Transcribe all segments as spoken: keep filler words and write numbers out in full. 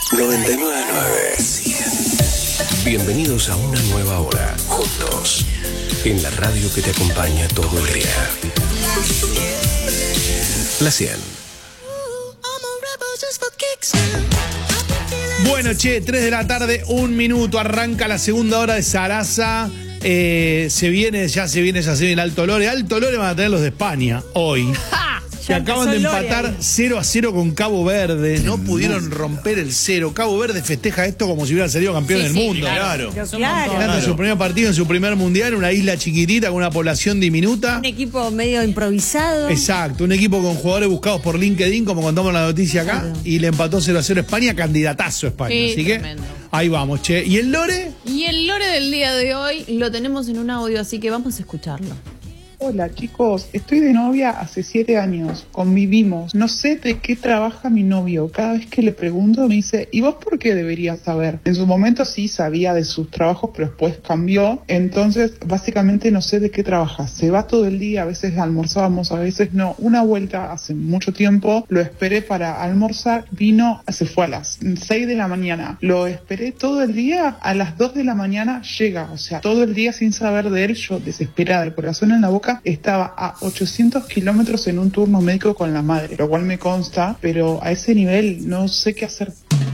noventa y nueve punto nueve. Bienvenidos a una nueva hora, juntos, en la radio que te acompaña todo el día. La cien. Bueno, che, tres de la tarde, un minuto, arranca la segunda hora de Sarasa. Eh, se viene, ya se viene, ya se viene el Alto Lore. Alto Lore van a tener los de España hoy. Que acaban de empatar cero a cero con Cabo Verde. No pudieron romper el cero. Cabo Verde festeja esto como si hubieran salido campeón Sí, del sí, mundo. claro. Claro. Claro. Ganando su primer partido en su primer mundial, una isla chiquitita con una población diminuta. Un equipo medio improvisado. Exacto, un equipo con jugadores buscados por LinkedIn, como contamos la noticia acá, claro. Y le empató cero a cero España, candidatazo a España. Sí, así tremendo. que ahí vamos, che. ¿Y el Lore? Y el Lore del día de hoy lo tenemos en un audio, así que vamos a escucharlo. Hola chicos, estoy de novia hace siete años, convivimos, no sé de qué trabaja mi novio, cada vez que le pregunto me dice, ¿y vos por qué deberías saber? En su momento sí sabía de sus trabajos, pero después cambió, entonces básicamente no sé de qué trabaja, se va todo el día, a veces almorzábamos, a veces no, una vuelta hace mucho tiempo, lo esperé para almorzar, vino, se fue a las seis de la mañana, lo esperé todo el día, a las dos de la mañana llega, o sea, todo el día sin saber de él, yo desesperada, el corazón en la boca, estaba a ochocientos kilómetros en un turno médico con la madre, lo cual me consta, pero a ese nivel no sé qué hacer.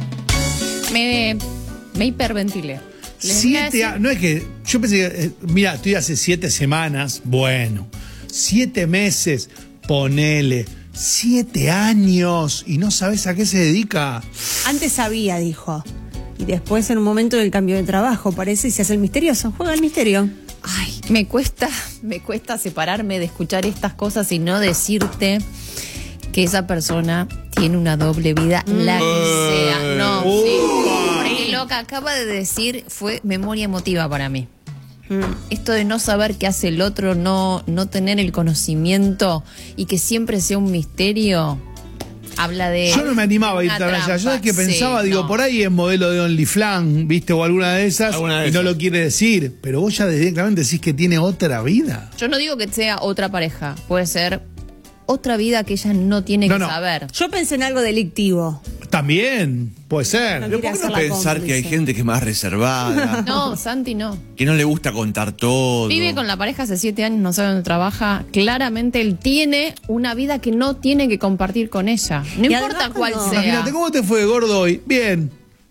Me, me hiperventilé. Siete a, no es que, yo pensé que, eh, mira, estoy hace siete semanas, bueno, siete meses, ponele, siete años, y no sabes a qué se dedica. Antes sabía, dijo. Y después en un momento del cambio de trabajo, parece, y se hace el misterioso, juega el misterio. Ay, me cuesta, me cuesta separarme de escuchar estas cosas y no decirte que esa persona tiene una doble vida, mm. la que sea. No, uh. sí. Porque lo que acaba de decir fue memoria emotiva para mí. Mm. Esto de no saber qué hace el otro, no, no tener el conocimiento y que siempre sea un misterio. Habla de. Yo no me animaba a ir tan allá. Yo es que pensaba, sí, digo, no. Por ahí es modelo de OnlyFans, ¿viste? O alguna de esas. Alguna de y esas. No lo quiere decir. Pero vos ya directamente decís que tiene otra vida. Yo no digo que sea otra pareja. Puede ser otra vida que ella no tiene no, que no. saber. Yo pensé en algo delictivo. También, puede ser. No, ¿por qué no pensar cómplice? Que hay gente que es más reservada? No, Santi, no. Que no le gusta contar todo. Vive con la pareja hace siete años, no sabe dónde trabaja. Claramente él tiene una vida que no tiene que compartir con ella. No y importa cuál no. sea. Imagínate, ¿cómo te fue, gordo, hoy? Bien.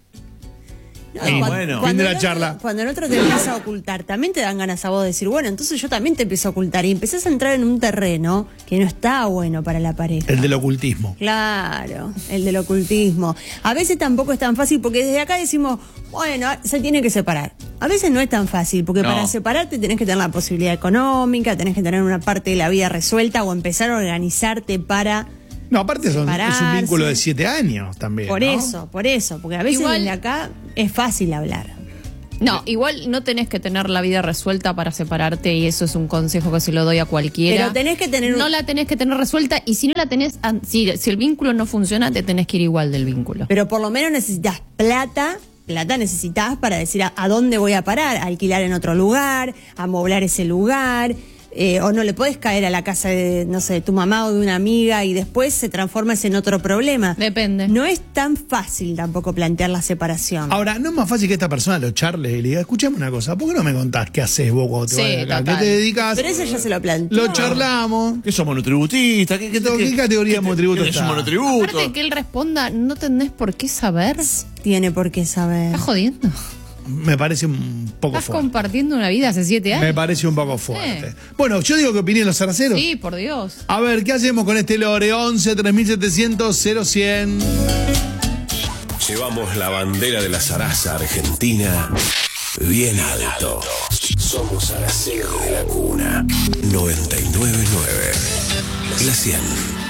No, cuando, bueno, fin de la el charla. Otro, cuando el otro te empieza a ocultar, también te dan ganas a vos de decir, bueno, entonces yo también te empiezo a ocultar. Y empezás a entrar en un terreno que no está bueno para la pareja. El del ocultismo. Claro, el del ocultismo. A veces tampoco es tan fácil porque desde acá decimos, bueno, se tiene que separar. A veces no es tan fácil porque no. Para separarte tenés que tener la posibilidad económica, tenés que tener una parte de la vida resuelta o empezar a organizarte para... No, aparte son, es un vínculo de siete años también. Por ¿no? eso, por eso, porque a veces igual, desde acá es fácil hablar. No, igual no tenés que tener la vida resuelta para separarte y eso es un consejo que se lo doy a cualquiera. Pero tenés que tener... No la tenés que tener resuelta y si no la tenés, si, si el vínculo no funciona, te tenés que ir igual del vínculo. Pero por lo menos necesitas plata, plata necesitas para decir a, a dónde voy a parar, a alquilar en otro lugar, a amoblar ese lugar... Eh, o no le podés caer a la casa de, no sé, de tu mamá o de una amiga y después se transforma en otro problema. Depende. No es tan fácil tampoco plantear la separación. Ahora, ¿no es más fácil que esta persona lo charle y le diga, escuchame una cosa, ¿por qué no me contás qué haces vos cuando te sí, vas acá? total. ¿Qué te dedicas? Pero eso ya se lo planteó. Lo charlamos. ¿Qué somos monotributistas? ¿Qué, qué, ¿Qué, qué, qué categoría de monotributo está? Monotributo. Aparte de que él responda, no tenés por qué saber. Tiene por qué saber. ¿Estás jodiendo? Me parece un poco Estás fuerte. compartiendo una vida hace siete años. Me parece un poco fuerte. Eh. Bueno, yo digo que opiné los zaraceros. Sí, por Dios. A ver, ¿qué hacemos con este Lore? once, tres mil setecientos, cero cien. Llevamos la bandera de la zaraza argentina bien alto. Somos Saraceno de la Cuna. noventa y nueve punto nueve. La cien.